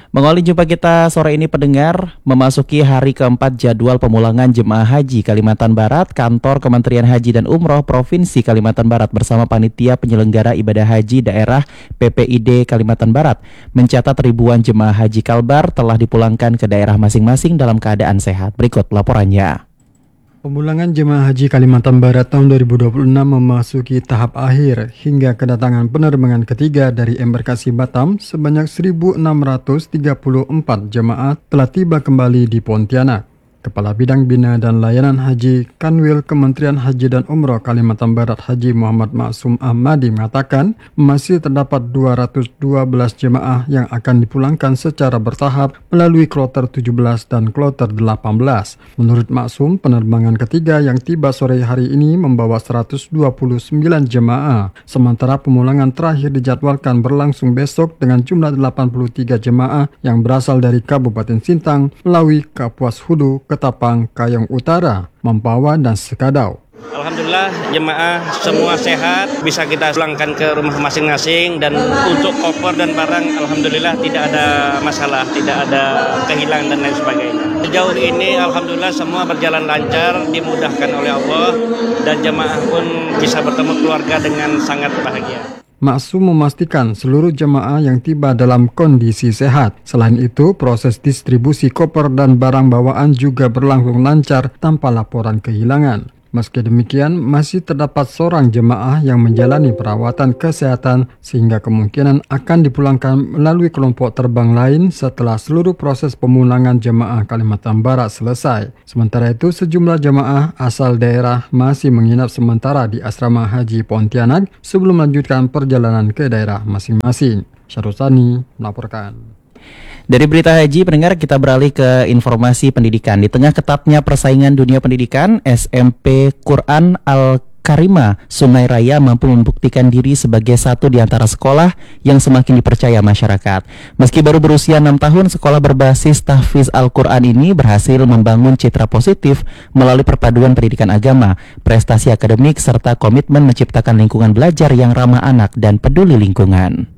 Mengawali jumpa kita sore ini pendengar, memasuki hari keempat jadwal pemulangan jemaah haji Kalimantan Barat, Kantor Kementerian Haji dan Umroh Provinsi Kalimantan Barat bersama Panitia Penyelenggara Ibadah Haji Daerah PPID Kalimantan Barat mencatat ribuan jemaah haji Kalbar telah dipulangkan ke daerah masing-masing dalam keadaan sehat. Berikut laporannya. Pemulangan jemaah haji Kalimantan Barat tahun 2026 memasuki tahap akhir hingga kedatangan penerbangan ketiga dari embarkasi Batam sebanyak 1.634 jemaah telah tiba kembali di Pontianak. Kepala Bidang Bina dan Layanan Haji Kanwil Kementerian Haji dan Umroh Kalimantan Barat Haji Muhammad Maksum Ahmadi mengatakan masih terdapat 212 jemaah yang akan dipulangkan secara bertahap melalui kloter 17 dan kloter 18. Menurut Maksum, penerbangan ketiga yang tiba sore hari ini membawa 129 jemaah, sementara pemulangan terakhir dijadwalkan berlangsung besok dengan jumlah 83 jemaah yang berasal dari Kabupaten Sintang, Melawi, Kapuas Hulu, Ketapang, Kayong Utara, Mempawah, dan Sekadau. Alhamdulillah jemaah semua sehat, bisa kita pulangkan ke rumah masing-masing, dan untuk koper dan barang alhamdulillah tidak ada masalah, tidak ada kehilangan dan lain sebagainya. Sejauh ini alhamdulillah semua berjalan lancar, dimudahkan oleh Allah, dan jemaah pun bisa bertemu keluarga dengan sangat bahagia. Maksum memastikan seluruh jemaah yang tiba dalam kondisi sehat. Selain itu, proses distribusi koper dan barang bawaan juga berlangsung lancar tanpa laporan kehilangan. Meski demikian, masih terdapat seorang jemaah yang menjalani perawatan kesehatan sehingga kemungkinan akan dipulangkan melalui kelompok terbang lain setelah seluruh proses pemulangan jemaah Kalimantan Barat selesai. Sementara itu, sejumlah jemaah asal daerah masih menginap sementara di Asrama Haji Pontianak sebelum melanjutkan perjalanan ke daerah masing-masing. Syarusani melaporkan. Dari berita haji, pendengar, kita beralih ke informasi pendidikan. Di tengah ketatnya persaingan dunia pendidikan, SMP Quran Al-Karimah Sungai Raya mampu membuktikan diri sebagai satu di antara sekolah yang semakin dipercaya masyarakat. Meski baru berusia 6 tahun, sekolah berbasis tahfiz Al-Quran ini berhasil membangun citra positif melalui perpaduan pendidikan agama, prestasi akademik, serta komitmen menciptakan lingkungan belajar yang ramah anak dan peduli lingkungan.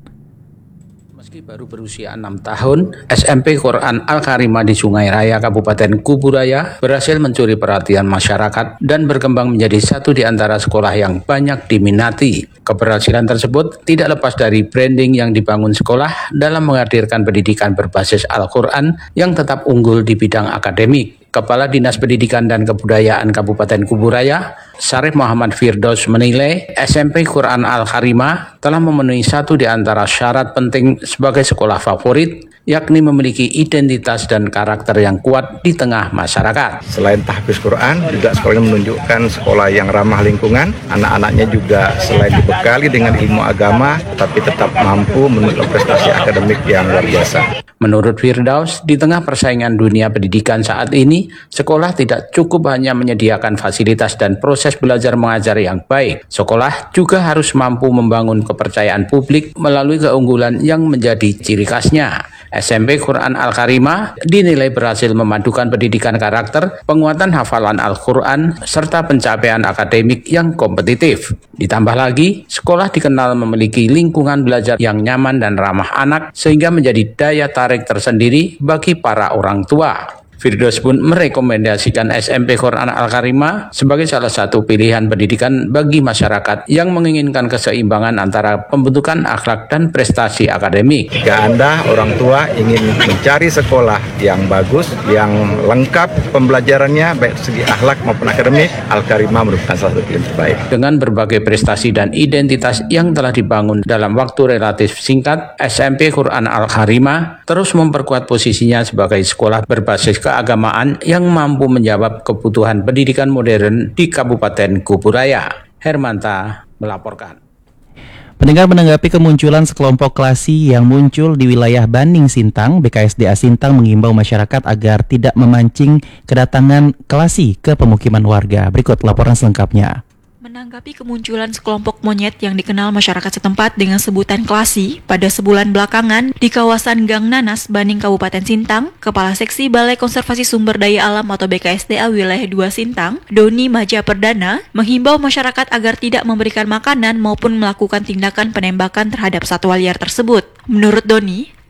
Meski baru berusia 6 tahun, SMP Quran Al-Karimah di Sungai Raya, Kabupaten Kuburaya berhasil mencuri perhatian masyarakat dan berkembang menjadi satu di antara sekolah yang banyak diminati. Keberhasilan tersebut tidak lepas dari branding yang dibangun sekolah dalam menghadirkan pendidikan berbasis Al-Quran yang tetap unggul di bidang akademik. Kepala Dinas Pendidikan dan Kebudayaan Kabupaten Kuburaya, Syarif Muhammad Firdaus menilai SMP Quran Al-Karimah telah memenuhi satu di antara syarat penting sebagai sekolah favorit, yakni memiliki identitas dan karakter yang kuat di tengah masyarakat. Selain tahfiz Quran, juga sekolahnya menunjukkan sekolah yang ramah lingkungan. Anak-anaknya juga selain dibekali dengan ilmu agama, tetapi tetap mampu menunjukkan prestasi akademik yang luar biasa. Menurut Firdaus, di tengah persaingan dunia pendidikan saat ini, sekolah tidak cukup hanya menyediakan fasilitas dan proses belajar mengajar yang baik. Sekolah juga harus mampu membangun kepercayaan publik melalui keunggulan yang menjadi ciri khasnya. SMP Quran Al-Karimah dinilai berhasil memadukan pendidikan karakter, penguatan hafalan Al-Quran, serta pencapaian akademik yang kompetitif. Ditambah lagi, sekolah dikenal memiliki lingkungan belajar yang nyaman dan ramah anak, sehingga menjadi daya tarik tersendiri bagi para orang tua. Firdaus pun merekomendasikan SMP Quran Al-Karimah sebagai salah satu pilihan pendidikan bagi masyarakat yang menginginkan keseimbangan antara pembentukan akhlak dan prestasi akademik. Jika Anda, orang tua, ingin mencari sekolah yang bagus, yang lengkap pembelajarannya, baik segi akhlak maupun akademik, Al-Karimah merupakan salah satu pilihan terbaik. Dengan berbagai prestasi dan identitas yang telah dibangun dalam waktu relatif singkat, SMP Quran Al-Karimah terus memperkuat posisinya sebagai sekolah berbasis keagamaan yang mampu menjawab kebutuhan pendidikan modern di Kabupaten Kuburaya. Hermanta melaporkan. Pendengar, menanggapi kemunculan sekelompok klasi yang muncul di wilayah Baning Sintang, BKSDA Sintang mengimbau masyarakat agar tidak memancing kedatangan klasi ke pemukiman warga. Berikut laporan selengkapnya. Menanggapi kemunculan sekelompok monyet yang dikenal masyarakat setempat dengan sebutan klasi pada sebulan belakangan di kawasan Gang Nanas, Baning, Kabupaten Sintang, Kepala Seksi Balai Konservasi Sumber Daya Alam atau BKSDA Wilayah 2 Sintang, Doni Maja Perdana, menghimbau masyarakat agar tidak memberikan makanan maupun melakukan tindakan penembakan terhadap satwa liar tersebut. Menurut Doni,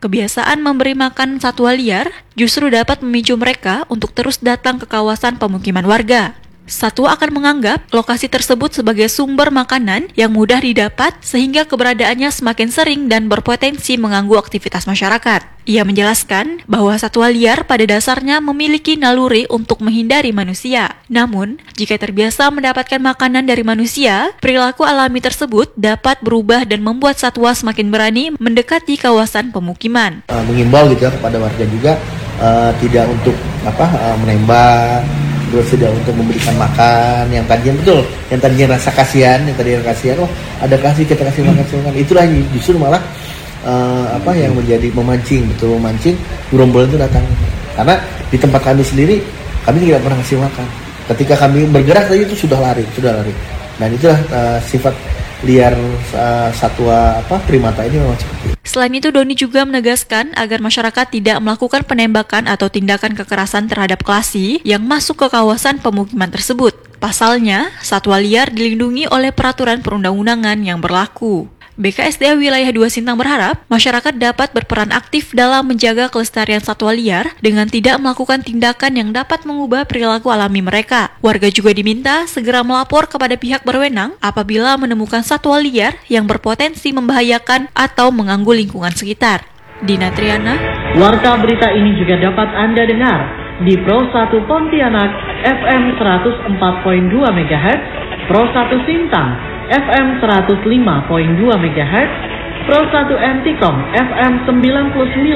kebiasaan memberi makan satwa liar justru dapat memicu mereka untuk terus datang ke kawasan pemukiman warga. Satwa akan menganggap lokasi tersebut sebagai sumber makanan yang mudah didapat sehingga keberadaannya semakin sering dan berpotensi mengganggu aktivitas masyarakat. Ia menjelaskan bahwa satwa liar pada dasarnya memiliki naluri untuk menghindari manusia. Namun, jika terbiasa mendapatkan makanan dari manusia, perilaku alami tersebut dapat berubah dan membuat satwa semakin berani mendekati kawasan pemukiman. Mengimbau gitu ya kepada warga juga tidak untuk menembak, terus tidak untuk memberikan makan yang tadinya rasa kasihan, oh ada kasih kita kasih makan, itulah justru malah yang menjadi memancing gerombolan itu datang. Karena di tempat kami sendiri kami tidak pernah kasih makan. Ketika kami bergerak tadi itu sudah lari. Dan itulah sifat liar satwa primata ini memang seperti itu. Selain itu, Doni juga menegaskan agar masyarakat tidak melakukan penembakan atau tindakan kekerasan terhadap klasi yang masuk ke kawasan pemukiman tersebut. Pasalnya, satwa liar dilindungi oleh peraturan perundang-undangan yang berlaku. BKSDA Wilayah 2 Sintang berharap masyarakat dapat berperan aktif dalam menjaga kelestarian satwa liar dengan tidak melakukan tindakan yang dapat mengubah perilaku alami mereka. Warga juga diminta segera melapor kepada pihak berwenang apabila menemukan satwa liar yang berpotensi membahayakan atau mengganggu lingkungan sekitar. Dina Triana. Warta berita ini juga dapat Anda dengar di Pro 1 Pontianak FM 104.2 MHz, Pro 1 Sintang FM 105.2 MHz, Pro 1 Antikom FM 99.9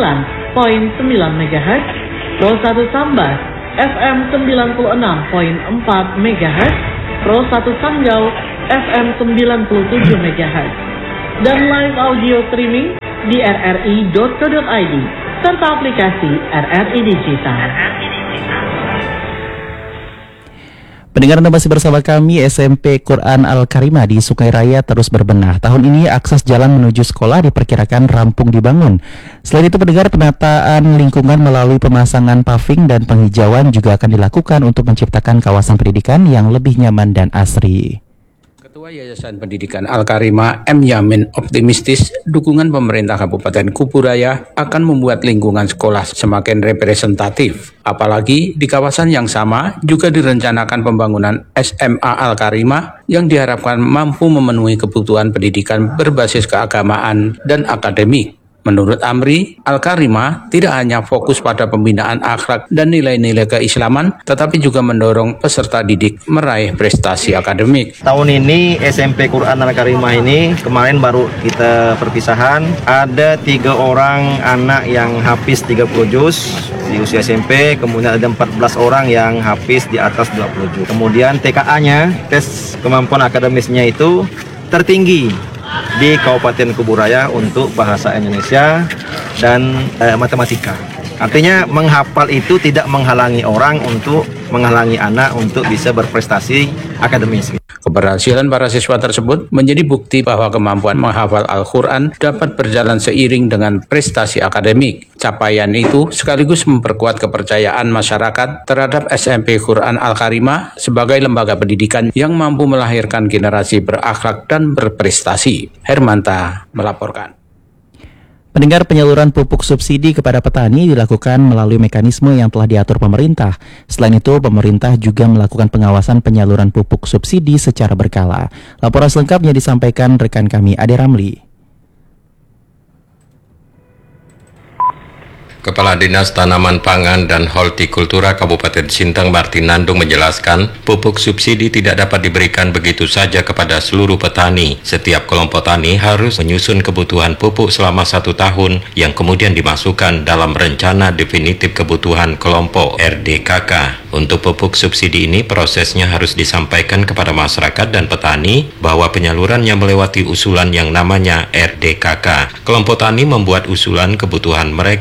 MHz, Pro 1 Sambas FM 96.4 MHz, Pro 1 Sanggau FM 97 MHz, dan live audio streaming di rri.co.id serta aplikasi RRI Digital. Pendengar, Anda masih bersama kami. SMP Quran Al-Karimah di Sungai Raya terus berbenah. Tahun ini akses jalan menuju sekolah diperkirakan rampung dibangun. Selain itu, pendengar, penataan lingkungan melalui pemasangan paving dan penghijauan juga akan dilakukan untuk menciptakan kawasan pendidikan yang lebih nyaman dan asri. Ketua Yayasan Pendidikan Al-Karimah M. Yamin optimistis dukungan pemerintah Kabupaten Kuburaya akan membuat lingkungan sekolah semakin representatif. Apalagi di kawasan yang sama juga direncanakan pembangunan SMA Al-Karimah yang diharapkan mampu memenuhi kebutuhan pendidikan berbasis keagamaan dan akademik. Menurut Amri, Al-Karimah tidak hanya fokus pada pembinaan akhlak dan nilai-nilai keislaman, tetapi juga mendorong peserta didik meraih prestasi akademik. Tahun ini SMP Quran Al-Karimah ini kemarin baru kita perpisahan. Ada 3 orang anak yang hafiz 30 juz di usia SMP, kemudian ada 14 orang yang hafiz di atas 20 juz. Kemudian TKA-nya, tes kemampuan akademisnya itu tertinggi di Kabupaten Kuburaya untuk bahasa Indonesia dan matematika. Artinya menghafal itu tidak menghalangi anak untuk bisa berprestasi akademis. Keberhasilan para siswa tersebut menjadi bukti bahwa kemampuan menghafal Al-Quran dapat berjalan seiring dengan prestasi akademik. Capaian itu sekaligus memperkuat kepercayaan masyarakat terhadap SMP Quran Al-Karimah sebagai lembaga pendidikan yang mampu melahirkan generasi berakhlak dan berprestasi. Hermanta melaporkan. Pendengar, penyaluran pupuk subsidi kepada petani dilakukan melalui mekanisme yang telah diatur pemerintah. Selain itu, pemerintah juga melakukan pengawasan penyaluran pupuk subsidi secara berkala. Laporan selengkapnya disampaikan rekan kami Ade Ramli. Kepala Dinas Tanaman Pangan dan Hortikultura Kabupaten Sintang Martin Nandung menjelaskan, pupuk subsidi tidak dapat diberikan begitu saja kepada seluruh petani. Setiap kelompok tani harus menyusun kebutuhan pupuk selama 1 tahun yang kemudian dimasukkan dalam rencana definitif kebutuhan kelompok RDKK. Untuk pupuk subsidi ini prosesnya harus disampaikan kepada masyarakat dan petani bahwa penyalurannya melewati usulan yang namanya RDKK. Kelompok tani membuat usulan kebutuhan mereka selama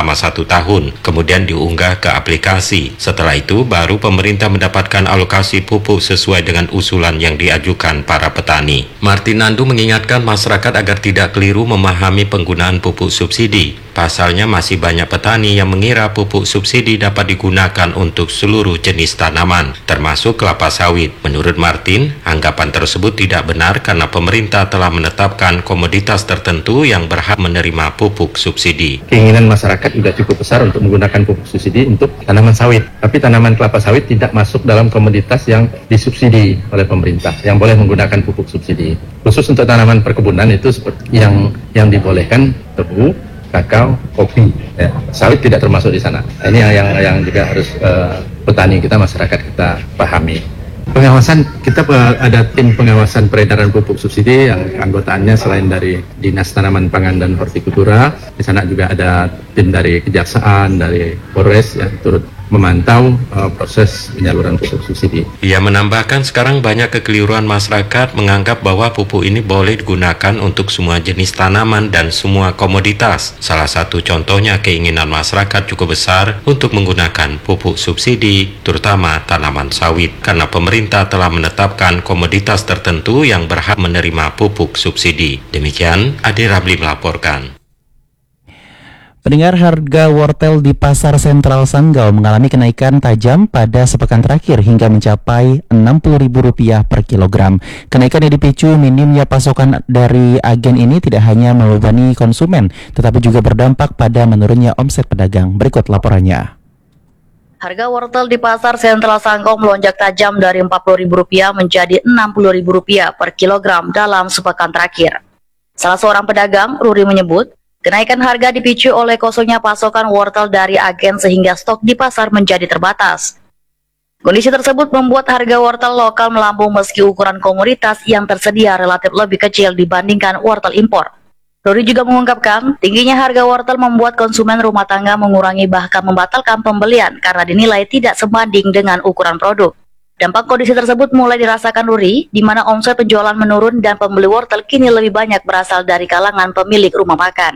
selama 1 tahun, kemudian diunggah ke aplikasi. Setelah itu, baru pemerintah mendapatkan alokasi pupuk sesuai dengan usulan yang diajukan para petani. Martin Nandu mengingatkan masyarakat agar tidak keliru memahami penggunaan pupuk subsidi. Pasalnya masih banyak petani yang mengira pupuk subsidi dapat digunakan untuk seluruh jenis tanaman, termasuk kelapa sawit. Menurut Martin, anggapan tersebut tidak benar karena pemerintah telah menetapkan komoditas tertentu yang berhak menerima pupuk subsidi. Keinginan masyarakat juga cukup besar untuk menggunakan pupuk subsidi untuk tanaman sawit. Tapi tanaman kelapa sawit tidak masuk dalam komoditas yang disubsidi oleh pemerintah, yang boleh menggunakan pupuk subsidi. Khusus untuk tanaman perkebunan itu seperti yang dibolehkan tebu, kakao, kopi. Ya, sawit tidak termasuk di sana. Ini yang juga harus petani kita, masyarakat kita pahami. Pengawasan, kita ada tim pengawasan peredaran pupuk subsidi yang anggotaannya selain dari Dinas Tanaman Pangan dan Hortikultura, di sana juga ada tim dari Kejaksaan, dari Polres yang turut memantau proses penyaluran pupuk subsidi. Ia menambahkan sekarang banyak kekeliruan masyarakat menganggap bahwa pupuk ini boleh digunakan untuk semua jenis tanaman dan semua komoditas. Salah satu contohnya keinginan masyarakat cukup besar untuk menggunakan pupuk subsidi, terutama tanaman sawit, karena pemerintah telah menetapkan komoditas tertentu yang berhak menerima pupuk subsidi. Demikian, Ade Ramli melaporkan. Pendengar, harga wortel di Pasar Sentral Sanggau mengalami kenaikan tajam pada sepekan terakhir hingga mencapai Rp60.000 per kilogram. Kenaikan yang dipicu minimnya pasokan dari agen ini tidak hanya membebani konsumen, tetapi juga berdampak pada menurunnya omset pedagang. Berikut laporannya. Harga wortel di Pasar Sentral Sanggau melonjak tajam dari Rp40.000 menjadi Rp60.000 per kilogram dalam sepekan terakhir. Salah seorang pedagang, Ruri, menyebut, kenaikan harga dipicu oleh kosongnya pasokan wortel dari agen sehingga stok di pasar menjadi terbatas. Kondisi tersebut membuat harga wortel lokal melambung meski ukuran komoditas yang tersedia relatif lebih kecil dibandingkan wortel impor. Ruri juga mengungkapkan, tingginya harga wortel membuat konsumen rumah tangga mengurangi bahkan membatalkan pembelian karena dinilai tidak sebanding dengan ukuran produk. Dampak kondisi tersebut mulai dirasakan Ruri, di mana omset penjualan menurun dan pembeli wortel kini lebih banyak berasal dari kalangan pemilik rumah makan.